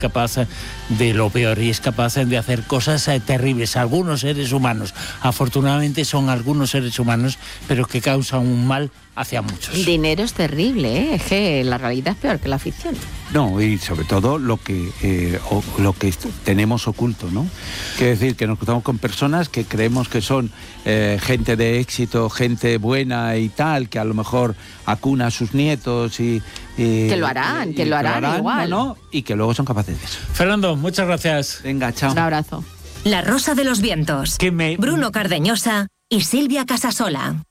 capaz de lo peor y es capaz de hacer cosas terribles. Algunos seres humanos, afortunadamente son algunos seres humanos, pero que causan un mal hacia muchos. El dinero es terrible, ¿eh? Es que la realidad es peor que la ficción. No, y sobre todo lo que tenemos oculto, ¿no? Quiere decir que nos cruzamos con personas que creemos que son gente de éxito, gente buena y tal, que a lo mejor acuna a sus nietos y que lo harán igual. ¿no? Y que luego son capaces de eso. Fernando, muchas gracias. Venga, chao. Un abrazo. La Rosa de los Vientos. Bruno Cardeñosa y Silvia Casasola.